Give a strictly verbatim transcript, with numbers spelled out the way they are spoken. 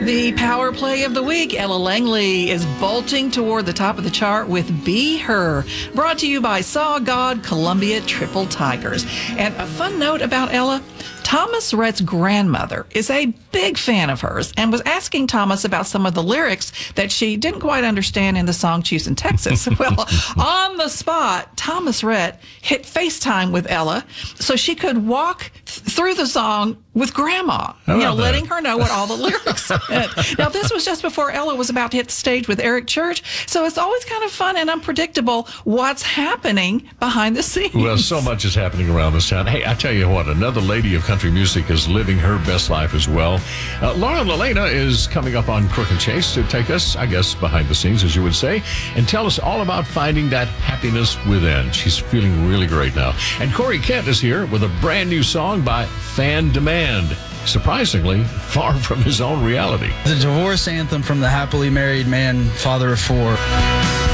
The power play of the week, Ella Langley is bolting toward the top of the chart with Be Her, brought to you by Saw God Columbia Triple Tigers. And a fun note about Ella, Thomas Rhett's grandmother is a big fan of hers and was asking Thomas about some of the lyrics that she didn't quite understand in the song Choosing Texas. Well, on the spot, Thomas Rhett hit FaceTime with Ella so she could walk th- through the song with Grandma, you know, that? letting her know what all the lyrics meant. Now, this was just before Ella was about to hit the stage with Eric Church, so it's always kind of fun and unpredictable what's happening behind the scenes. Well, so much is happening around this town. Hey, I tell you what, another lady of country music is living her best life as well. Uh, Lauren Lelena is coming up on Crook and Chase to take us, I guess, behind the scenes, as you would say, and tell us all about finding that happiness within. She's feeling really great now. And Corey Kent is here with a brand new song by Fan Demand. Surprisingly, far from his own reality. The divorce anthem from the happily married man, father of four.